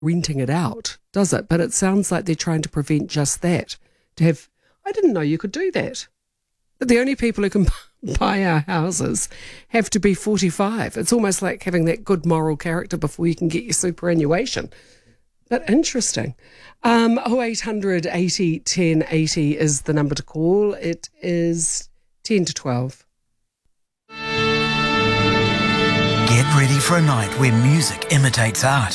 renting it out, does it? But it sounds like they're trying to prevent just that. I didn't know you could do that. But the only people who can buy our houses have to be 45. It's almost like having that good moral character before you can get your superannuation. But interesting. 0800 80 10 80 is the number to call. It is 10 to 12. Get ready for a night where music imitates art.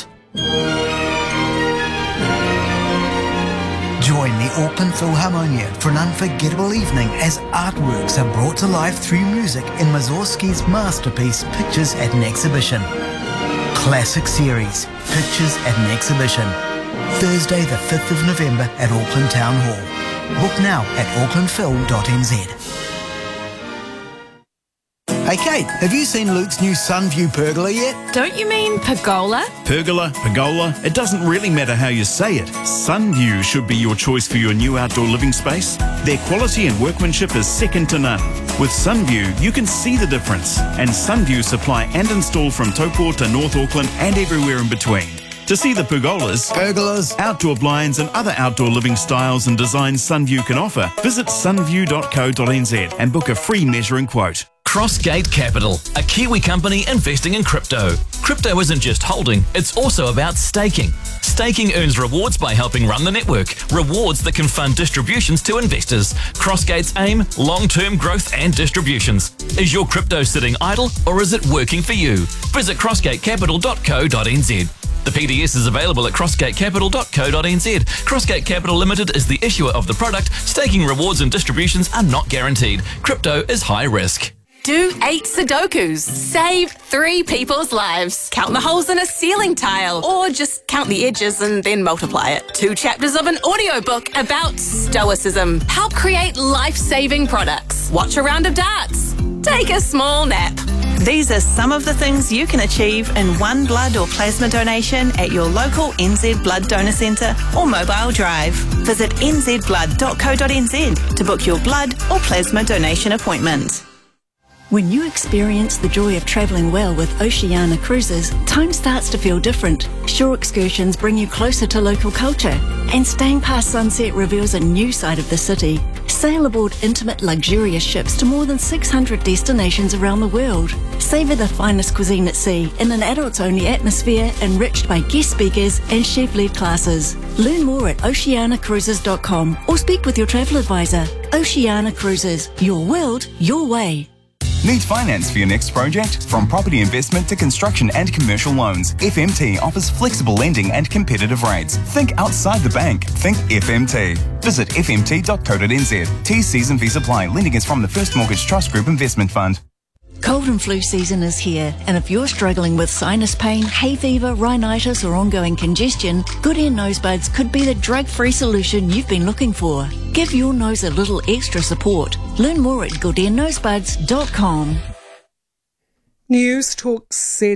Join the Auckland Philharmonia for an unforgettable evening as artworks are brought to life through music in Mussorgsky's masterpiece Pictures at an Exhibition. Classic series, Pictures at an Exhibition. Thursday the 5th of November at Auckland Town Hall. Book now at aucklandphil.nz. Hey Kate, have you seen Luke's new Sunview pergola yet? Don't you mean pergola? Pergola, it doesn't really matter how you say it. Sunview should be your choice for your new outdoor living space. Their quality and workmanship is second to none. With Sunview, you can see the difference. And Sunview supply and install from Taupo to North Auckland and everywhere in between. To see the pergolas, outdoor blinds and other outdoor living styles and designs Sunview can offer, visit sunview.co.nz and book a free measuring quote. Crossgate Capital, a Kiwi company investing in crypto. Crypto isn't just holding, it's also about staking. Staking earns rewards by helping run the network, rewards that can fund distributions to investors. Crossgate's aim, long-term growth and distributions. Is your crypto sitting idle or is it working for you? Visit crossgatecapital.co.nz. The PDS is available at crossgatecapital.co.nz. Crossgate Capital Limited is the issuer of the product. Staking rewards and distributions are not guaranteed. Crypto is high risk. Do 8 Sudokus. Save 3 people's lives. Count the holes in a ceiling tile. Or just count the edges and then multiply it. 2 chapters of an audiobook about stoicism. Help create life-saving products. Watch a round of darts. Take a small nap. These are some of the things you can achieve in one blood or plasma donation at your local NZ Blood Donor Centre or mobile drive. Visit nzblood.co.nz to book your blood or plasma donation appointment. When you experience the joy of travelling well with Oceania Cruises, time starts to feel different. Shore excursions bring you closer to local culture, and staying past sunset reveals a new side of the city. Sail aboard intimate, luxurious ships to more than 600 destinations around the world. Savour the finest cuisine at sea in an adults-only atmosphere enriched by guest speakers and chef-led classes. Learn more at oceanacruises.com or speak with your travel advisor. Oceania Cruises, your world, your way. Need finance for your next project? From property investment to construction and commercial loans, FMT offers flexible lending and competitive rates. Think outside the bank. Think FMT. Visit fmt.co.nz. T's and V's apply. Lending is from the First Mortgage Trust Group Investment Fund. Cold and flu season is here, and if you're struggling with sinus pain, hay fever, rhinitis or ongoing congestion, Good Air Nose Buds could be the drug-free solution you've been looking for. Give your nose a little extra support. Learn more at goodairnosebuds.com. News Talk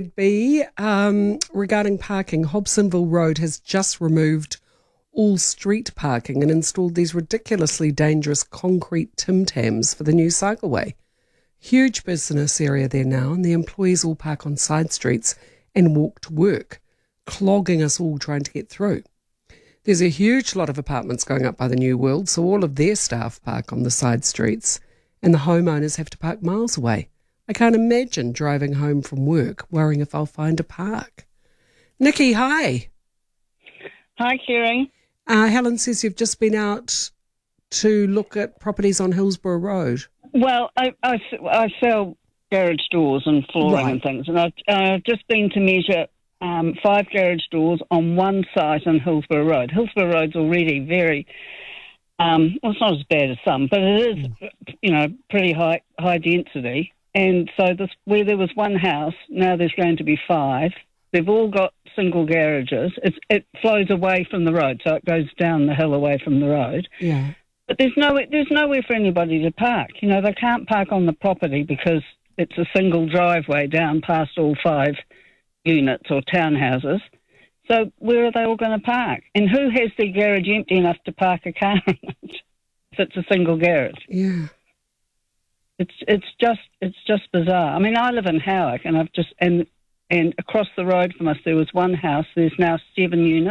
ZB regarding parking. Hobsonville Road has just removed all street parking and installed these ridiculously dangerous concrete Tim Tams for the new cycleway. Huge business area there now, and the employees all park on side streets and walk to work, clogging us all trying to get through. There's a huge lot of apartments going up by the New World, so all of their staff park on the side streets, and the homeowners have to park miles away. I can't imagine driving home from work worrying if I'll find a park. Nikki, hi. Hi, Kerry. Helen says you've just been out to look at properties on Hillsborough Road. Well, I sell garage doors and flooring and things, and I've just been to measure 5 garage doors on one site on Hillsborough Road. Hillsborough Road's already very, well, it's not as bad as some, but it is, pretty high density. And so where there was one house, now there's going to be 5. They've all got single garages. It flows away from the road, so it goes down the hill away from the road. Yeah. But there's nowhere for anybody to park. They can't park on the property because it's a single driveway down past all 5 units or townhouses. So where are they all going to park? And who has their garage empty enough to park a car in it if it's a single garage? Yeah. It's just bizarre. I mean, I live in Howick, and and across the road from us there was one house. There's now 7 units.